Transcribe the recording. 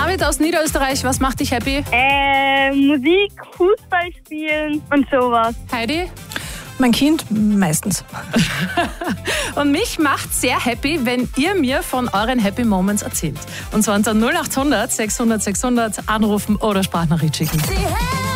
David aus Niederösterreich, was macht dich happy? Musik, Fußball spielen und sowas. Heidi? Mein Kind meistens. Und mich macht sehr happy, wenn ihr mir von euren Happy Moments erzählt. Und zwar unter 0800 600 600 anrufen oder Sprachnachricht schicken.